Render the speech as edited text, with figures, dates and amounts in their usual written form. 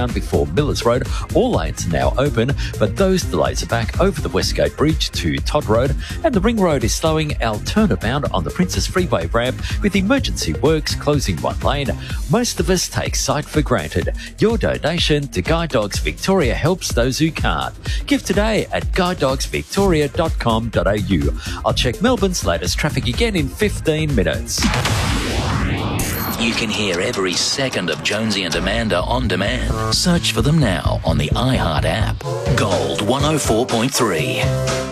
Town before Millers Road. All lanes are now open, but those delays are back over the Westgate Bridge to Todd Road, and the Ring Road is slowing our turnabout on the Princess Freeway ramp with emergency works closing one lane. Most of us take sight for granted. Your donation to Guide Dogs Victoria helps those who can't. Give today at guidedogsvictoria.com.au. I'll check Melbourne's latest traffic again in 15 minutes. You can hear every second of Jonesy and Amanda on demand. Search for them now on the iHeart app. Gold 104.3.